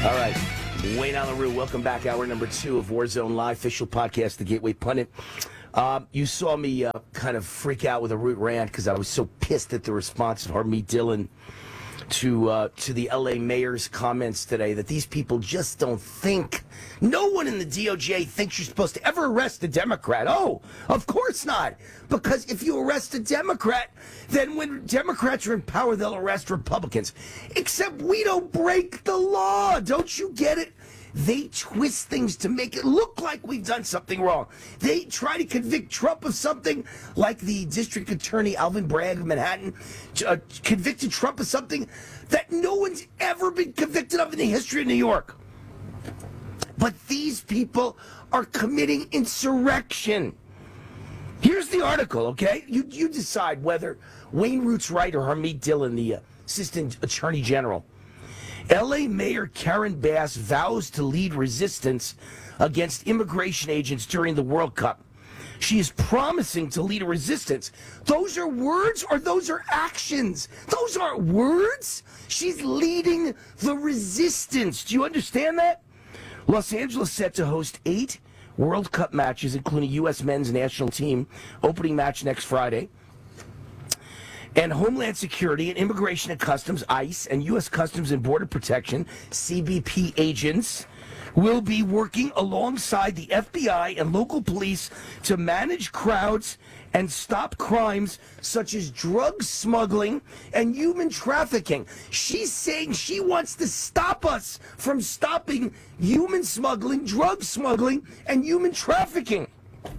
All right. Wayne Allyn Root, welcome back. Hour number 2 of Warzone Live, official podcast, The Gateway Pundit. You saw me kind of freak out with a Root rant because I was so pissed at the response of Harmeet Dillon to the L.A. mayor's comments today that these people just don't think. No one in the DOJ thinks you're supposed to ever arrest a Democrat. Oh, of course not. Because if you arrest a Democrat, then when Democrats are in power, they'll arrest Republicans. Except we don't break the law. Don't you get it? They twist things to make it look like we've done something wrong. They try to convict Trump of something like the district attorney Alvin Bragg of Manhattan convicted Trump of something that no one's ever been convicted of in the history of New York. But these people are committing insurrection. Here's the article, okay? You decide whether Wayne Root's right or Harmeet Dillon, the assistant attorney general. L.A. Mayor Karen Bass vows to lead resistance against immigration agents during the World Cup. She is promising to lead a resistance. Those are words or those are actions? Those aren't words. She's leading the resistance. Do you understand that? Los Angeles set to host 8 World Cup matches, including U.S. men's national team opening match next Friday. And Homeland Security and Immigration and Customs, ICE, and U.S. Customs and Border Protection, CBP agents, will be working alongside the FBI and local police to manage crowds and stop crimes such as drug smuggling and human trafficking. She's saying she wants to stop us from stopping human smuggling, drug smuggling, and human trafficking.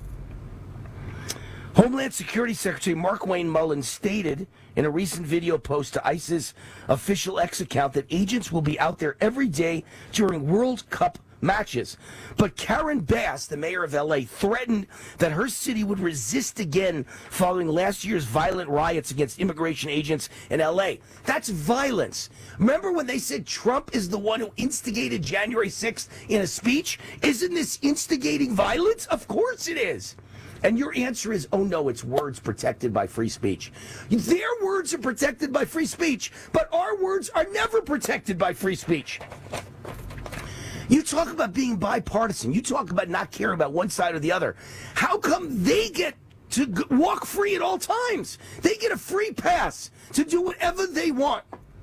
Homeland Security Secretary Markwayne Mullins stated in a recent video post to ICE's official X account that agents will be out there every day during World Cup matches. But Karen Bass, the mayor of L.A., threatened that her city would resist again following last year's violent riots against immigration agents in L.A. That's violence. Remember when they said Trump is the one who instigated January 6th in a speech? Isn't this instigating violence? Of course it is. And your answer is, oh no, it's words protected by free speech. Their words are protected by free speech, but our words are never protected by free speech. You talk about being bipartisan. You talk about not caring about one side or the other. How come they get to walk free at all times? They get a free pass to do whatever they want.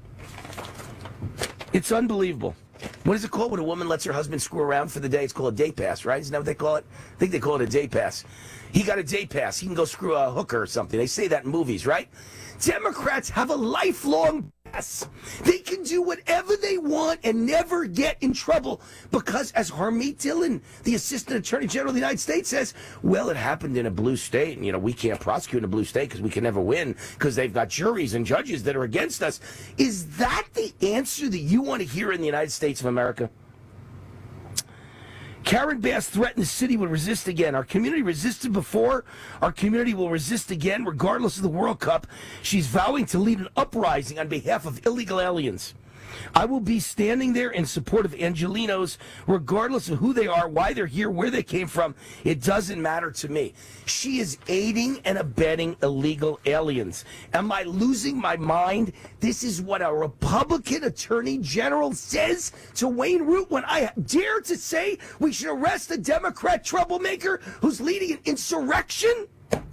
It's unbelievable. What is it called when a woman lets her husband screw around for the day? It's called a day pass, right? Isn't that what they call it? I think they call it a day pass. He got a day pass. He can go screw a hooker or something. They say that in movies, right? Democrats have a lifelong pass. They can do whatever they want and never get in trouble because, as Harmeet Dillon, the Assistant Attorney General of the United States, says, well, it happened in a blue state, and, we can't prosecute in a blue state because we can never win because they've got juries and judges that are against us. Is that the answer that you want to hear in the United States of America? Karen Bass threatened the city would resist again. Our community resisted before. Our community will resist again, regardless of the World Cup. She's vowing to lead an uprising on behalf of illegal aliens. I will be standing there in support of Angelenos, regardless of who they are, why they're here, where they came from. It doesn't matter to me. She is aiding and abetting illegal aliens. Am I losing my mind? This is what a Republican Attorney General says to Wayne Root when I dare to say we should arrest a Democrat troublemaker who's leading an insurrection?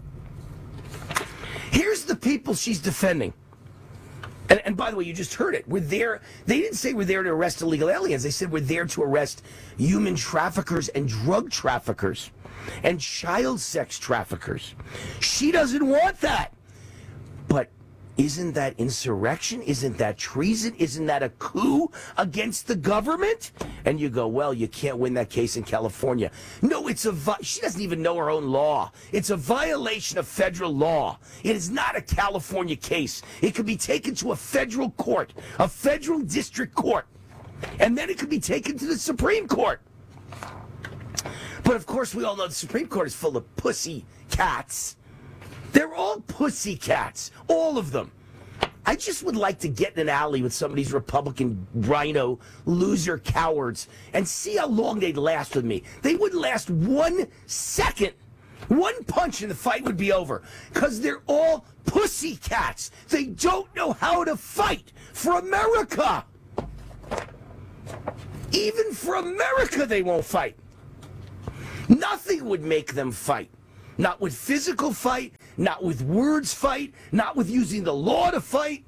Here's the people she's defending. And by the way, you just heard it. We're there. They didn't say we're there to arrest illegal aliens. They said we're there to arrest human traffickers and drug traffickers and child sex traffickers. She doesn't want that. But isn't that insurrection? Isn't that treason? Isn't that a coup against the government? And you go, well, you can't win that case in California. No, she doesn't even know her own law. It's a violation of federal law. It is not a California case. It could be taken to a federal court, a federal district court, and then it could be taken to the Supreme Court. But of course, we all know the Supreme Court is full of pussy cats. They're all pussy cats, all of them. I just would like to get in an alley with some of these Republican rhino loser cowards and see how long they'd last with me. They wouldn't last 1 second. One punch and the fight would be over. Because they're all pussy cats. They don't know how to fight for America. Even for America, they won't fight. Nothing would make them fight. Not with physical fight, not with words fight, not with using the law to fight.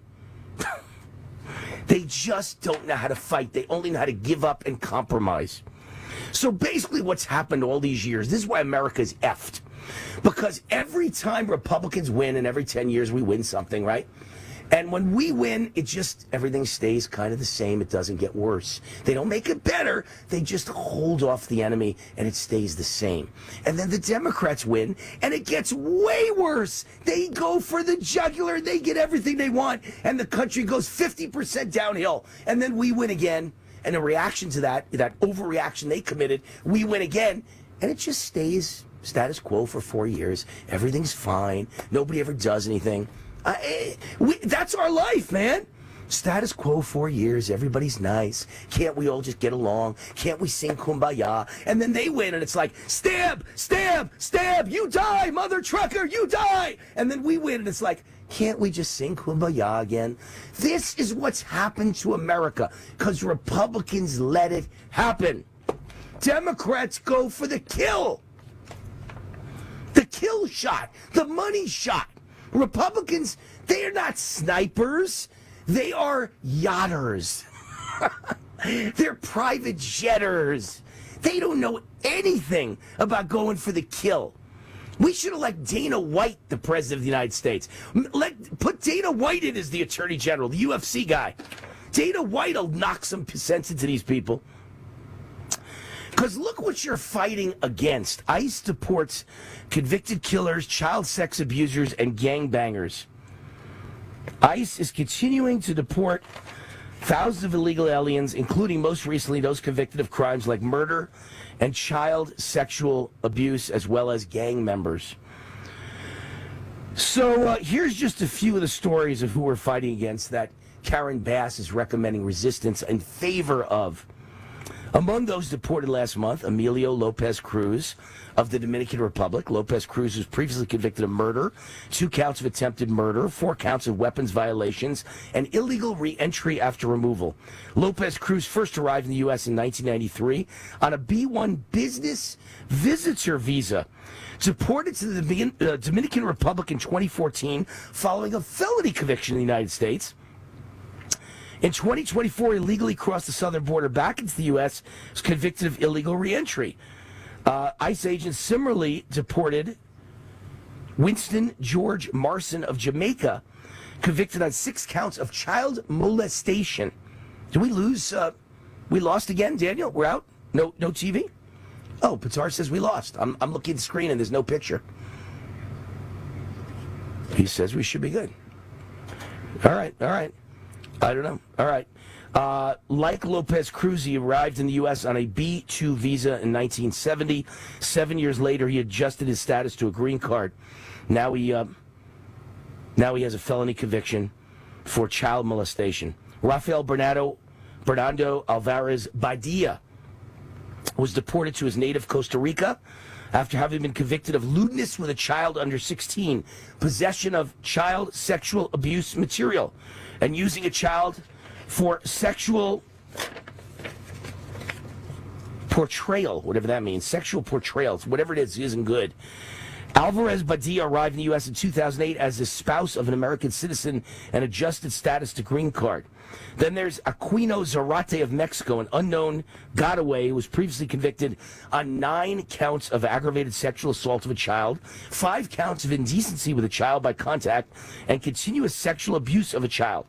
They just don't know how to fight. They only know how to give up and compromise. So basically what's happened all these years, this is why America's effed. Because every time Republicans win, and every 10 years we win something, right? And when we win, everything stays kind of the same. It doesn't get worse. They don't make it better. They just hold off the enemy, and it stays the same. And then the Democrats win, and it gets way worse. They go for the jugular. They get everything they want, and the country goes 50% downhill. And then we win again. And in reaction to that overreaction they committed, we win again. And it just stays status quo for 4 years. Everything's fine. Nobody ever does anything. That's our life, man. Status quo 4 years. Everybody's nice. Can't we all just get along? Can't we sing Kumbaya? And then they win, and it's like, stab, stab, stab. You die, mother trucker. You die. And then we win, and it's like, can't we just sing Kumbaya again? This is what's happened to America because Republicans let it happen. Democrats go for the kill. The kill shot. The money shot. Republicans, they are not snipers. They are yachters. They're private jetters. They don't know anything about going for the kill. We should elect Dana White the president of the United States. Put Dana White in as the attorney general, the UFC guy. Dana White will knock some sense into these people. Because look what you're fighting against. ICE deports convicted killers, child sex abusers, and gangbangers. ICE is continuing to deport thousands of illegal aliens, including most recently those convicted of crimes like murder and child sexual abuse, as well as gang members. So here's just a few of the stories of who we're fighting against that Karen Bass is recommending resistance in favor of. Among those deported last month, Emilio Lopez Cruz of the Dominican Republic. Lopez Cruz was previously convicted of murder, 2 counts of attempted murder, 4 counts of weapons violations, and illegal re-entry after removal. Lopez Cruz first arrived in the U.S. in 1993 on a B-1 business visitor visa. Deported to the Dominican Republic in 2014 following a felony conviction in the United States. In 2024, illegally crossed the southern border back into the U.S., was convicted of illegal reentry. ICE agents similarly deported Winston George Marson of Jamaica, convicted on 6 counts of child molestation. Did we lose? We lost again, Daniel? We're out? No TV? Oh, Pitar says we lost. I'm looking at the screen and there's no picture. He says we should be good. All right. I don't know. All right. Like Lopez Cruz, he arrived in the U.S. on a B-2 visa in 1970. 7 years later, he adjusted his status to a green card. Now he has a felony conviction for child molestation. Rafael Bernardo Alvarez Badia was deported to his native Costa Rica after having been convicted of lewdness with a child under 16, possession of child sexual abuse material, and using a child for sexual portrayal, whatever that means. Sexual portrayals, whatever it is, isn't good. Alvarez Badia arrived in the U.S. in 2008 as the spouse of an American citizen and adjusted status to green card. Then there's Aquino Zarate of Mexico, an unknown Godaway who was previously convicted on 9 counts of aggravated sexual assault of a child, 5 counts of indecency with a child by contact, and continuous sexual abuse of a child.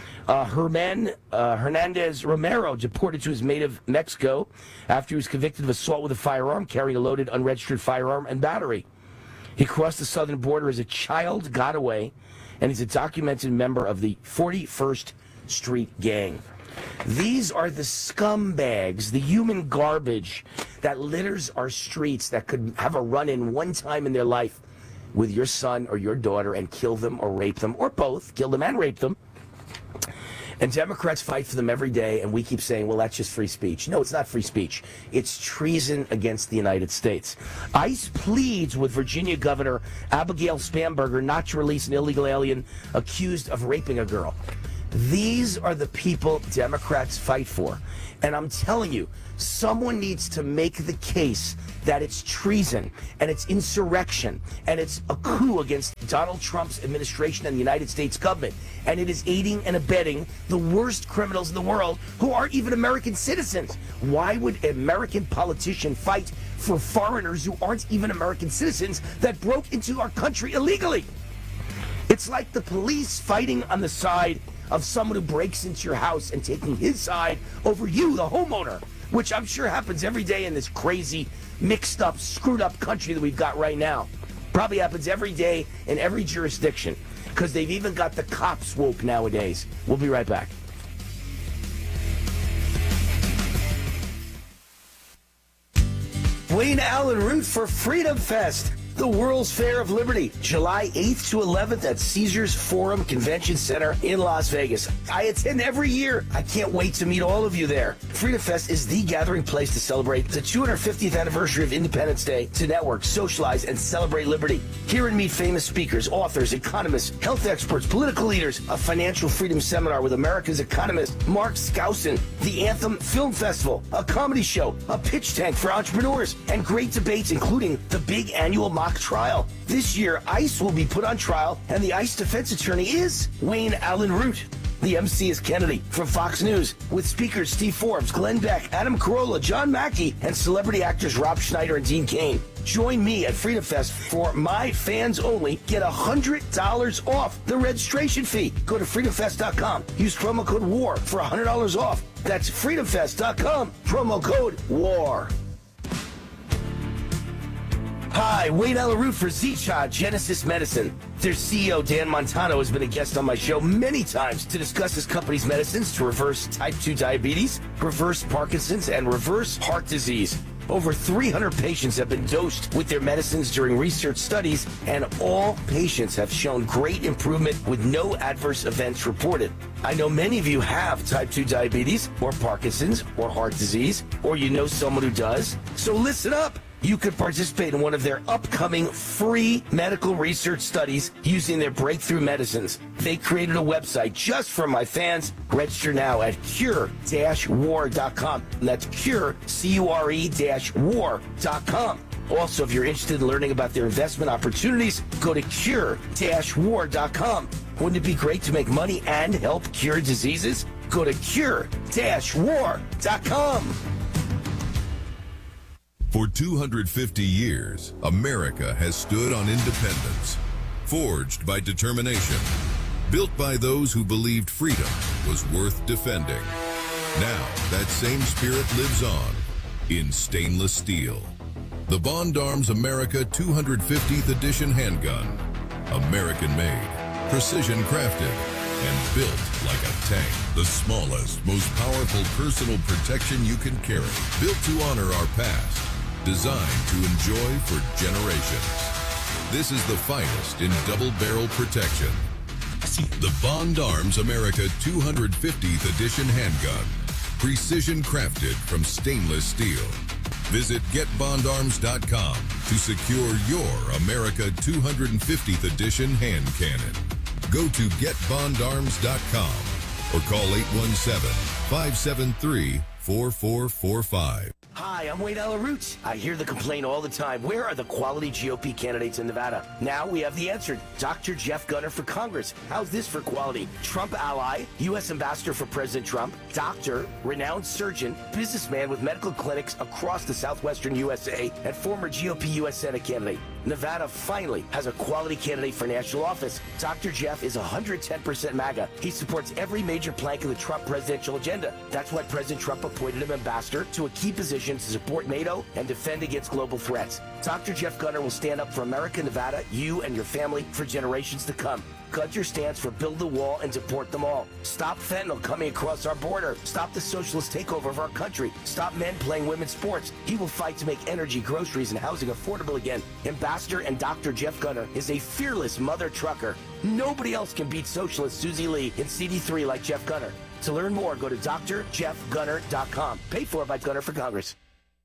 Hernandez Romero deported to his native Mexico after he was convicted of assault with a firearm, carrying a loaded unregistered firearm, and battery. He crossed the southern border as a child Godaway, and he's a documented member of the 41st Street Gang. These are the scumbags, the human garbage that litters our streets that could have a run-in one time in their life with your son or your daughter and kill them or rape them, or both, kill them and rape them. And Democrats fight for them every day, and we keep saying, well, that's just free speech. No, it's not free speech. It's treason against the United States. ICE pleads with Virginia Governor Abigail Spanberger not to release an illegal alien accused of raping a girl. These are the people Democrats fight for. And I'm telling you, someone needs to make the case that it's treason and it's insurrection and it's a coup against Donald Trump's administration and the United States government. And it is aiding and abetting the worst criminals in the world who aren't even American citizens. Why would an American politician fight for foreigners who aren't even American citizens that broke into our country illegally? It's like the police fighting on the side of someone who breaks into your house and taking his side over you, the homeowner, which I'm sure happens every day in this crazy, mixed up, screwed up country that we've got right now. Probably happens every day in every jurisdiction because they've even got the cops woke nowadays. We'll be right back. Wayne Allen Root for Freedom Fest, the World's Fair of Liberty, July 8th to 11th at Caesars Forum Convention Center in Las Vegas. I attend every year. I can't wait to meet all of you there. Freedom Fest is the gathering place to celebrate the 250th anniversary of Independence Day, to network, socialize, and celebrate liberty. Hear and meet famous speakers, authors, economists, health experts, political leaders, a financial freedom seminar with America's economist, Mark Skousen, the Anthem Film Festival, a comedy show, a pitch tank for entrepreneurs, and great debates, including the big annual mock trial. This year, ICE will be put on trial, and the ICE defense attorney is Wayne Allen Root. The MC is Kennedy from Fox News, with speakers Steve Forbes, Glenn Beck, Adam Carolla, John Mackey, and celebrity actors Rob Schneider and Dean Cain. Join me at Freedom Fest for my fans only. Get $100 off the registration fee. Go to freedomfest.com. Use promo code WAR for $100 off. That's freedomfest.com. Promo code WAR. Hi, Wayne Allen Root for Zcha Genesis Medicine. Their CEO, Dan Montano, has been a guest on my show many times to discuss his company's medicines to reverse type 2 diabetes, reverse Parkinson's, and reverse heart disease. Over 300 patients have been dosed with their medicines during research studies, and all patients have shown great improvement with no adverse events reported. I know many of you have type 2 diabetes, or Parkinson's, or heart disease, or you know someone who does. So listen up. You could participate in one of their upcoming free medical research studies using their breakthrough medicines. They created a website just for my fans. Register now at cure-war.com. That's cure, C-U-R-E-war.com. Also, if you're interested in learning about their investment opportunities, go to cure-war.com. Wouldn't it be great to make money and help cure diseases? Go to cure-war.com. For 250 years, America has stood on independence, forged by determination, built by those who believed freedom was worth defending. Now, that same spirit lives on in stainless steel. The Bond Arms America 250th Edition handgun. American-made, precision-crafted, and built like a tank. The smallest, most powerful personal protection you can carry. Built to honor our past. Designed to enjoy for generations. This is the finest in double-barrel protection. The Bond Arms America 250th Edition handgun. Precision crafted from stainless steel. Visit GetBondArms.com to secure your America 250th Edition hand cannon. Go to GetBondArms.com or call 817-573-4445. Hi, I'm Wayne Allen Root. I hear the complaint all the time. Where are the quality GOP candidates in Nevada? Now we have the answer. Dr. Jeff Gunter for Congress. How's this for quality? Trump ally, U.S. ambassador for President Trump, doctor, renowned surgeon, businessman with medical clinics across the southwestern USA, and former GOP U.S. Senate candidate. Nevada finally has a quality candidate for national office. Dr. Jeff is 110% MAGA. He supports every major plank of the Trump presidential agenda. That's why President Trump appointed him ambassador to a key position to support NATO and defend against global threats. Dr. Jeff Gunter will stand up for America, Nevada, you and your family for generations to come. Gunter stands for build the wall and deport them all. Stop fentanyl coming across our border. Stop the socialist takeover of our country. Stop men playing women's sports. He will fight to make energy, groceries, and housing affordable again. Ambassador and Dr. Jeff Gunter is a fearless mother trucker. Nobody else can beat socialist Susie Lee in CD3 like Jeff Gunter. To learn more, go to drjeffgunter.com. Paid for by Gunter for Congress. I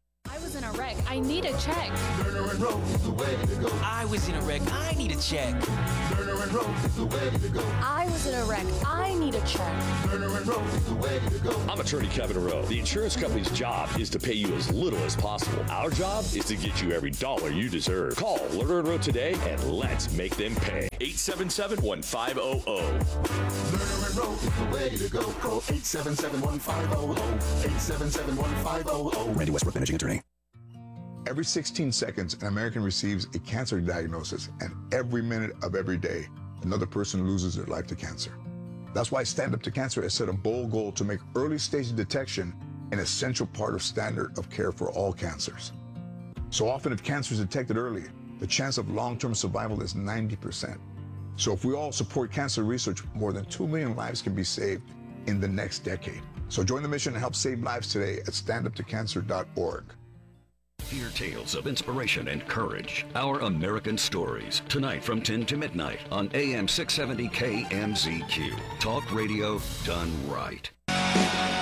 was in a wreck. I need a check. Lerner and Rowe is the way to go. I was in a wreck. I need a check. Lerner and Rowe is the way to go. I was in a wreck. I need a check. Lerner and Rowe is the way to go. I'm attorney Kevin Rowe. The insurance company's job is to pay you as little as possible. Our job is to get you every dollar you deserve. Call Lerner and Rowe today and let's make them pay. 877-1500. Lerner and Rowe is the way to go. Call 877-1500. 877-1500. Randy Westbrook, managing attorney. Every 16 seconds, an American receives a cancer diagnosis, and every minute of every day, another person loses their life to cancer. That's why Stand Up to Cancer has set a bold goal to make early stage detection an essential part of standard of care for all cancers. So often, if cancer is detected early, the chance of long-term survival is 90%. So if we all support cancer research, more than 2 million lives can be saved in the next decade. So join the mission and help save lives today at standuptocancer.org. Hear tales of inspiration and courage. Our American Stories. Tonight from 10 to midnight on AM 670 KMZQ. Talk radio done right.